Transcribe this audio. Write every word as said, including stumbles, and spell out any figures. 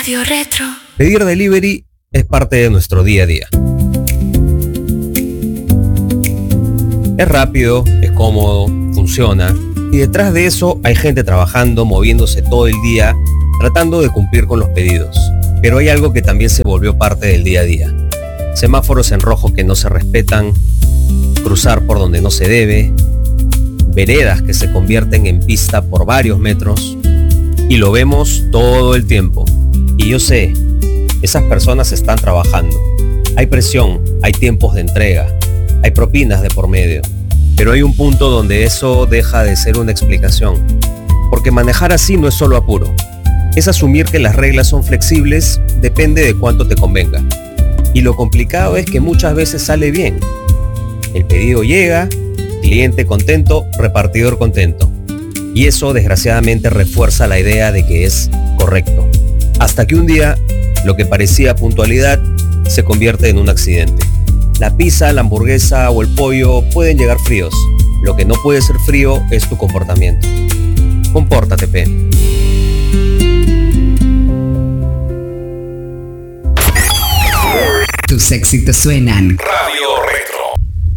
Radio Retro. Pedir delivery es parte de nuestro día a día. Es rápido, es cómodo, funciona, y detrás de eso hay gente trabajando, moviéndose todo el día, tratando de cumplir con los pedidos. Pero hay algo que también se volvió parte del día a día. Semáforos en rojo que no se respetan, cruzar por donde no se debe, veredas que se convierten en pista por varios metros, y lo vemos todo el tiempo. Y yo sé, esas personas están trabajando. Hay presión, hay tiempos de entrega, hay propinas de por medio. Pero hay un punto donde eso deja de ser una explicación. Porque manejar así no es solo apuro. Es asumir que las reglas son flexibles, depende de cuánto te convenga. Y lo complicado es que muchas veces sale bien. El pedido llega, cliente contento, repartidor contento. Y eso desgraciadamente refuerza la idea de que es correcto. Hasta que un día, lo que parecía puntualidad se convierte en un accidente. La pizza, la hamburguesa o el pollo pueden llegar fríos. Lo que no puede ser frío es tu comportamiento. Compórtate, P. Tus éxitos suenan. Radio Retro.